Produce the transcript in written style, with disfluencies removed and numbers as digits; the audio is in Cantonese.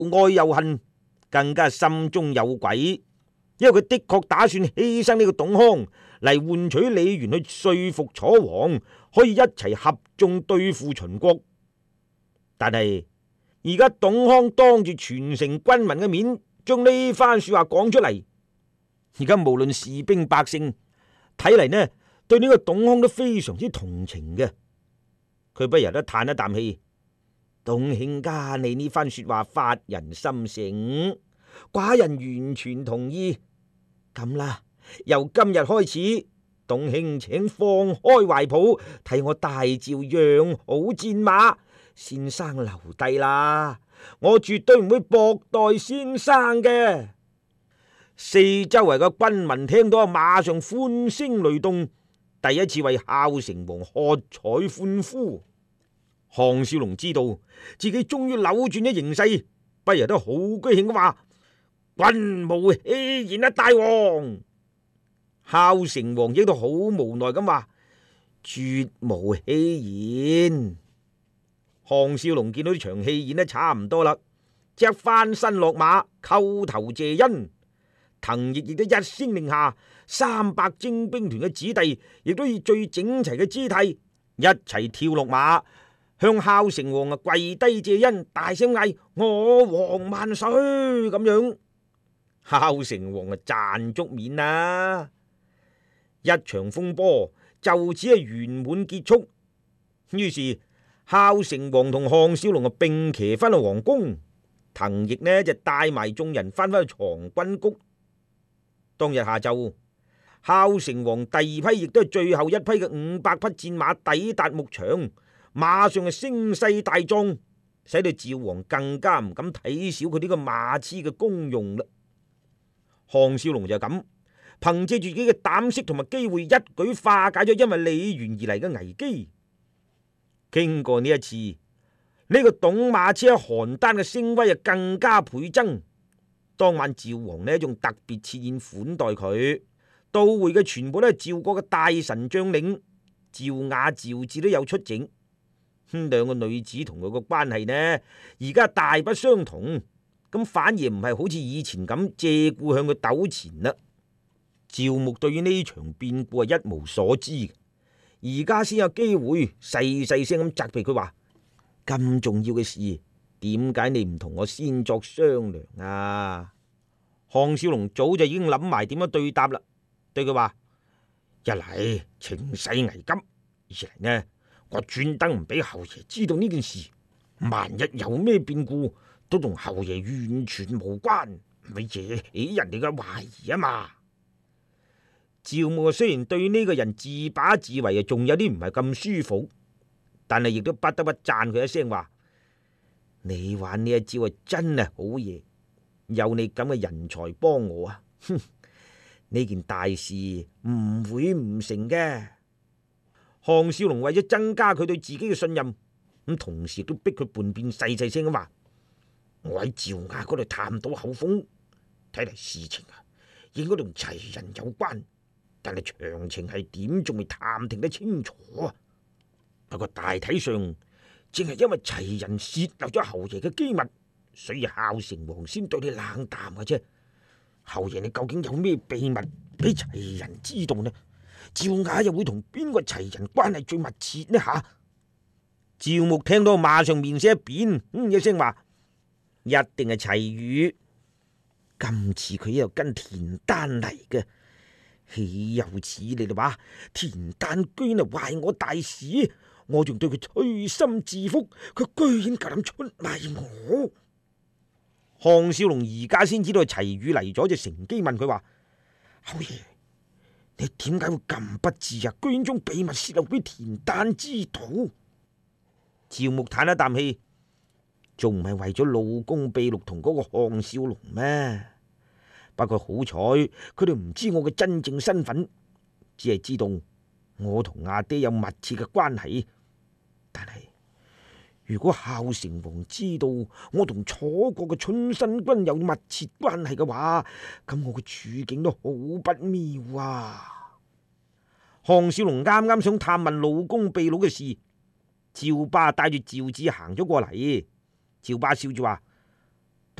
愛又恨，更加心中有鬼。因為佢的確打算犧牲呢個董康嚟換取李元去說服楚王，可以一齊合縱對付秦國。但係而家董康當住全城軍民嘅面，將呢番說話講出嚟，而家無論士兵百姓睇嚟呢，對呢個董康都非常之同情嘅。佢不由得嘆一啖氣：董卿家，你呢番說話發人心省，寡人完全同意。咁啦，由今日開始，董卿請放開懷抱，替我大詔養好戰馬，先生留低啦，我絕對唔會薄待先生嘅。四周圍嘅軍民聽到馬上歡聲雷動，第一次為孝成王喝彩歡呼。項少龍知道自己終於扭轉咗形勢，不由得好高興咁話：君無戲言啊，大王！孝成王亦都好無奈咁話：絕無戲言。項少龍見到呢場戲演得差唔多啦，即刻翻身落馬，叩頭謝恩。滕奕亦都一聲令下，300精兵團嘅子弟亦都以最整齊嘅姿態一齊跳落馬，向孝成王跪低謝恩，大聲嗌：我王萬歲！咁樣，孝成王賺足面啦。一場風波就此圓滿結束。於是孝成王同項少龍並騎翻去皇宮，滕奕呢就帶埋眾人翻返去藏軍谷。當日下晝，孝成王第二批亦都係最後一批嘅500匹戰馬抵達牧場，馬上係聲勢大壯，使到趙王更加唔敢睇小佢呢個馬痴嘅功用啦。項少龍就咁憑借住自己嘅膽識同埋機會，一舉化解咗因為李元而嚟嘅危機。經過呢一次，呢個董馬車韓丹嘅聲威啊更加倍增。當晚趙王呢仲特別設宴款待佢，到會嘅全部都係趙國嘅大臣將領，趙雅、趙志都有出席。兩個女子同佢個關係呢，而家大不相同，咁反而唔係好似以前咁借故向佢糾纏啦。趙牧對於呢場變故係一無所知，而家先有機會細細聲咁責備佢話：咁重要嘅事，點解你唔同我先作商量啊？項少龍早就已經諗埋點樣對答啦，對佢話：一嚟情勢危急，二嚟呢，我專登唔俾侯爺知道呢件事，萬一有咩變故，都同侯爺完全無關，咪惹起人哋嘅懷疑啊嘛。趙牧雖然對呢個人自把自為啊，仲有啲唔係咁舒服，但係亦都不得不讚佢一聲話：你玩呢一招啊，真係好嘢，有你咁嘅人才幫我啊，哼，呢件大事唔會唔成嘅。項少龍為咗增加佢對自己嘅信任，咁同時都逼佢叛變，細細聲咁話：我喺趙雅嗰度探到口風，睇嚟事情啊應該同齊人有關。但係詳情係點，仲未探聽得清楚啊！不過大體上，正係因為齊人洩漏咗侯爺嘅機密，所以孝成王先對你冷淡嘅啫。侯爺，你究竟有咩秘密俾齊人知道呢？趙雅又會同邊個齊人關係最密切呢？吓！趙牧聽到馬上面色一變，一聲話：一定係齊羽。今次佢又跟田丹嚟嘅。豈有此理啦！話田丹居然係壞我大事，我仲對佢推心置腹，佢居然夠膽出賣我。項少龍而家先知道齊羽嚟咗，就乘機問佢話：侯爺，你點解會咁不智啊？居然將秘密泄露俾田丹知道？趙牧嘆一啖氣，仲唔係為咗老公秘錄同嗰個項少龍咩？不過好彩，佢哋唔知我嘅真正身份，只係知道我同阿爹有密切嘅關係。但係如果孝成王知道我同楚國嘅春申君有密切關係嘅話，咁我嘅處境都好不妙啊！項少龍啱啱想探問老公秘魯嘅事，趙霸帶住趙志行咗過嚟。趙霸笑住話：